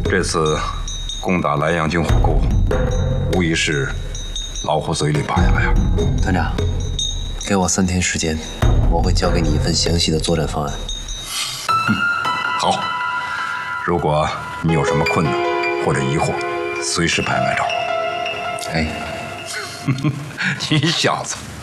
这次攻打莱阳军火库，无疑是老虎嘴里拔牙呀。 团长，给我3天时间，我会交给你一份详细的作战方案。 好，如果你有什么困难或者疑惑，随时派人来找我。 哎， 你小子。